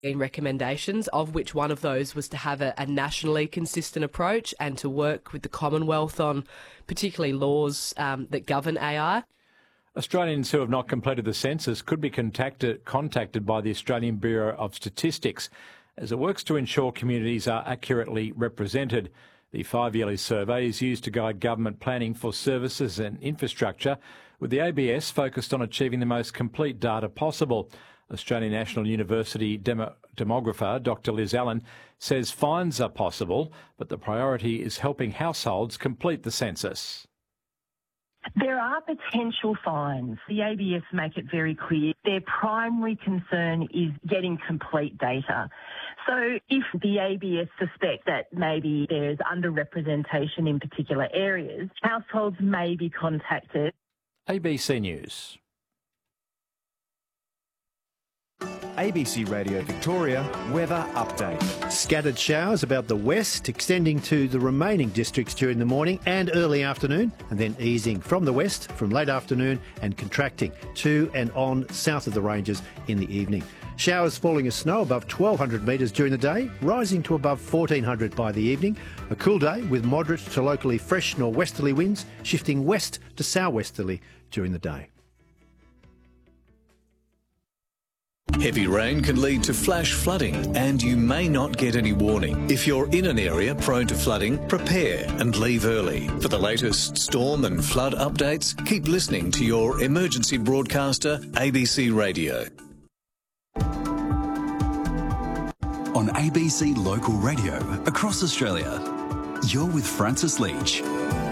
recommendations, of which one of those was to have a nationally consistent approach and to work with the Commonwealth on particularly laws that govern AI. Australians who have not completed the census could be contacted by the Australian Bureau of Statistics as it works to ensure communities are accurately represented. The 5-yearly survey is used to guide government planning for services and infrastructure, with the ABS focused on achieving the most complete data possible. Australian National University demographer Dr Liz Allen says fines are possible, but the priority is helping households complete the census. There are potential fines. The ABS make it very clear their primary concern is getting complete data. So if the ABS suspect that maybe there's underrepresentation in particular areas, households may be contacted. ABC News. ABC Radio Victoria weather update. Scattered showers about the west, extending to the remaining districts during the morning and early afternoon, and then easing from the west from late afternoon and contracting to and on south of the ranges in the evening. Showers falling as snow above 1,200 metres during the day, rising to above 1,400 by the evening. A cool day with moderate to locally fresh nor'westerly winds, shifting west to sou'westerly during the day. Heavy rain can lead to flash flooding and you may not get any warning. If you're in an area prone to flooding, prepare and leave early. For the latest storm and flood updates, keep listening to your emergency broadcaster, ABC Radio. On ABC Local Radio across Australia, you're with Francis Leach.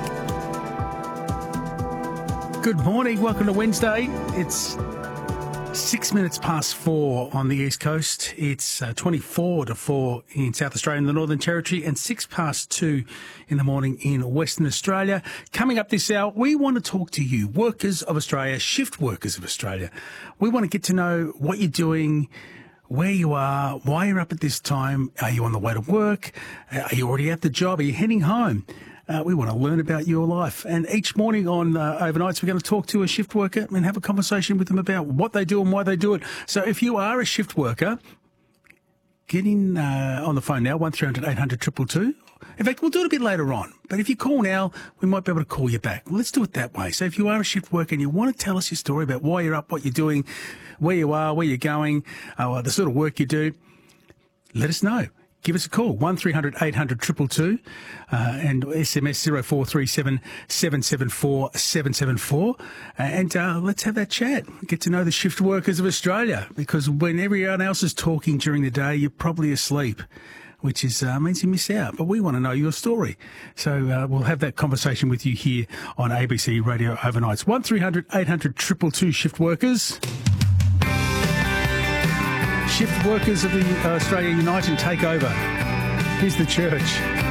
Good morning, welcome to Wednesday. It's 6 minutes past 4 on the East Coast. It's 24 to 4 in South Australia and the Northern Territory, and 6 past 2 in the morning in Western Australia. Coming up this hour, we want to talk to you, workers of Australia, shift workers of Australia. We want to get to know what you're doing, where you are, why you're up at this time. Are you on the way to work? Are you already at the job? Are you heading home? We want to learn about your life. And each morning on Overnights, we're going to talk to a shift worker and have a conversation with them about what they do and why they do it. So if you are a shift worker, get in on the phone now, 1300 800 222. In fact, we'll do it a bit later on. But if you call now, we might be able to call you back. Well, let's do it that way. So if you are a shift worker and you want to tell us your story about why you're up, what you're doing, where you are, where you're going, the sort of work you do, let us know. Give us a call, 1300 800 222, and SMS 0437 774 774. And let's have that chat. Get to know the shift workers of Australia, because when everyone else is talking during the day, you're probably asleep, which is means you miss out. But we want to know your story. So we'll have that conversation with you here on ABC Radio Overnights. 1300 800 222 shift workers. Shift workers of the Australia Unite and Take Over. Here's the church.